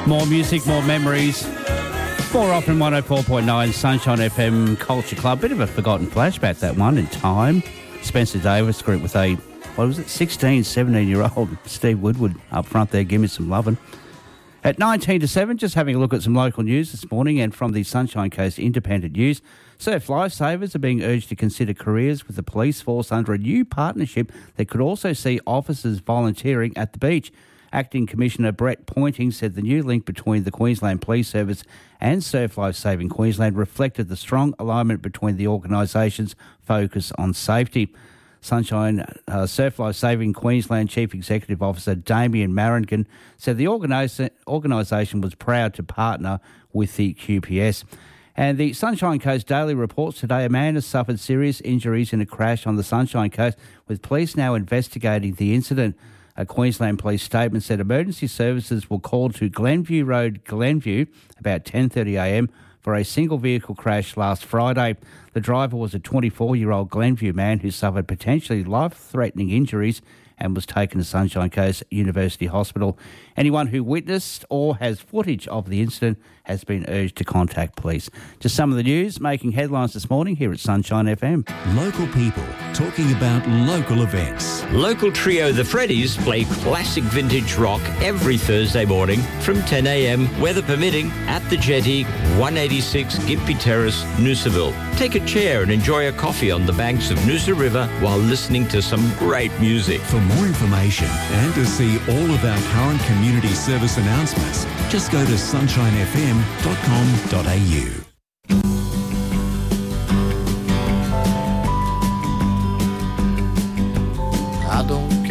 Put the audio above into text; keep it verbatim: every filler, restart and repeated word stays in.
More music, more memories. Four off in one oh four point nine Sunshine F M Culture Club. Bit of a forgotten flashback, that one, in time. Spencer Davis group with a, what was it, sixteen, seventeen-year-old Steve Woodward up front there. Give me some lovin'. At nineteen to seven, just having a look at some local news this morning, and from the Sunshine Coast Independent News, surf lifesavers are being urged to consider careers with the police force under a new partnership that could also see officers volunteering at the beach. Acting Commissioner Brett Pointing said the new link between the Queensland Police Service and Surf Life Saving Queensland reflected the strong alignment between the organisations' focus on safety. Sunshine uh, Surf Life Saving Queensland Chief Executive Officer Damien Marringan said the organisa- organisation was proud to partner with the Q P S. And the Sunshine Coast Daily reports today a man has suffered serious injuries in a crash on the Sunshine Coast, with police now investigating the incident. A Queensland Police statement said emergency services were called to Glenview Road, Glenview, about ten thirty a m for a single vehicle crash last Friday. The driver was a twenty-four-year-old Glenview man who suffered potentially life-threatening injuries and was taken to Sunshine Coast University Hospital. Anyone who witnessed or has footage of the incident has been urged to contact police. Just some of the news making headlines this morning here at Sunshine F M. Local people talking about local events. Local trio The Freddies play classic vintage rock every Thursday morning from ten a m, weather permitting, at the Jetty, one eighty-six Gympie Terrace, Noosaville. Take a chair and enjoy a coffee on the banks of Noosa River while listening to some great music. For more information and to see all of our current community service announcements, just go to sunshine f m dot com dot a u.